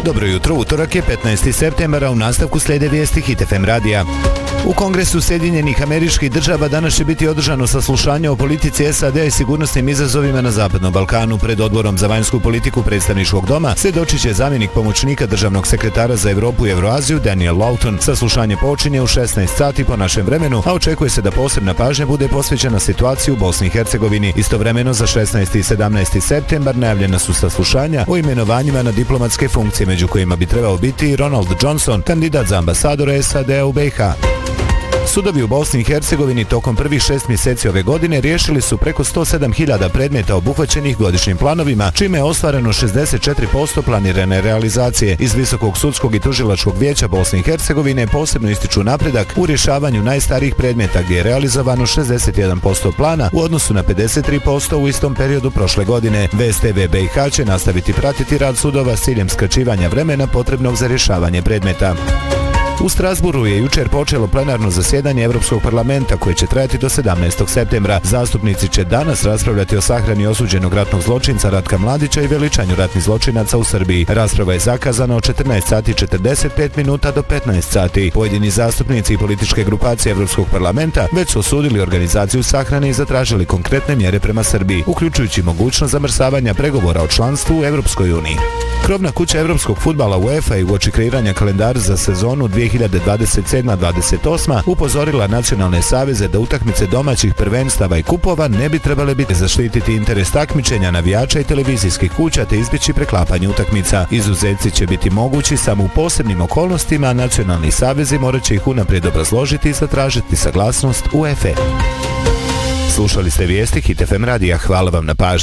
Dobro jutro, utorak je 15. septembar, a u nastavku slijede vijesti Hit FM radija. U Kongresu Sjedinjenih Američkih Država danas će biti održano saslušanje o politici SAD-a i sigurnosnim izazovima na Zapadnom Balkanu. Pred Odborom za vanjsku politiku Predstavničkog doma svjedočit će zamjenik pomoćnika državnog sekretara za Europu i Euroaziju Daniel Lawton. Saslušanje počinje u 16 sati po našem vremenu, a očekuje se da posebna pažnja bude posvećena situaciji u Bosni i Hercegovini. Istovremeno za 16. i 17. septembar najavljena su saslušanja o imenovanjima na diplomatske funkcije, među kojima bi trebao biti Ronald Johnson, kandidat za ambasadora SAD-a u BiH. Sudovi u Bosni i Hercegovini tokom prvih 6 mjeseci ove godine riješili su preko 107.000 predmeta obuhvaćenih godišnjim planovima, čime je ostvareno 64% planirane realizacije. Iz Visokog sudskog i tužilačkog vijeća Bosne i Hercegovine posebno ističu napredak u rješavanju najstarijih predmeta, gdje je realizovano 61% plana u odnosu na 53% u istom periodu prošle godine. VSTV BiH će nastaviti pratiti rad sudova s ciljem skraćivanja vremena potrebnog za rješavanje predmeta. U Strasburu je jučer počelo plenarno zasjedanje Europskog parlamenta koje će trajati do 17. septembra. Zastupnici će danas raspravljati o sahrani osuđenog ratnog zločinca Ratka Mladića i veličanju ratnih zločinaca u Srbiji. Rasprava je zakazana od 14 sati 45 minuta do 15 sati. Pojedini zastupnici i političke grupacije Europskog parlamenta već su osudili organizaciju sahrane i zatražili konkretne mjere prema Srbiji, uključujući mogućnost zamrzavanja pregovora o članstvu u Europskoj uniji. Krovna kuća europskog fudbala UEFA i uoči kreiranja kalendara za sezonu 2027-28 upozorila nacionalne saveze da utakmice domaćih prvenstava i kupova ne bi trebale biti zaštititi interes takmičenja navijača i televizijskih kuća te izbjeći preklapanje utakmica. Izuzeci će biti mogući samo u posebnim okolnostima, a nacionalni savezi morat će ih unaprijed obrazložiti i zatražiti saglasnost UEFA. Slušali ste vijesti Hit FM radija, hvala vam na pažnji.